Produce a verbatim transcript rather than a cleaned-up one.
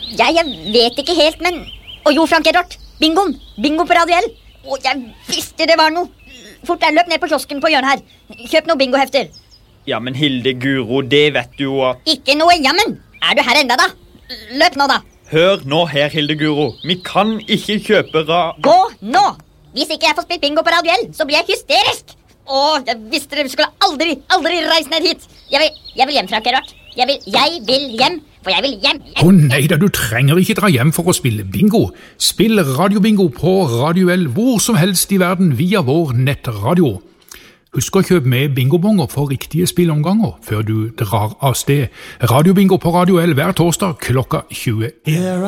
Jeg, jeg vet ikke helt, men... Og jo, Frank Edvard, bingoen, bingo på Radio L. Og jeg visste det var noe. Fort der, løp ned på kiosken på hjørnet her. Kjøp noen bingohefter. Ja, men Hilde Guro, det vet du jo at... Ikke noe jammen. Er du her enda da? Løp nå da. Hør nå her, Hilde Guro. Vi kan ikke kjøpe ra... Gå nå! Hvis ikke jeg får spilt bingo på Radio L, så blir jeg hysterisk. Åh, jeg visste dere skulle aldri, aldri reise ned hit. Jeg vil, jeg vil hjem, Frank Edvard. Jeg vil, jeg vil hjem, for jeg vil hjem. Å oh, nei da, du trenger ikke dra hjem for å spille bingo. Spill radiobingo på Radio L hvor som helst i verden via vår nettradio. Husk å kjøpe med bingobonger for riktige spillomganger før du drar av sted. Radiobingo på Radio L hver torsdag klokka tjue.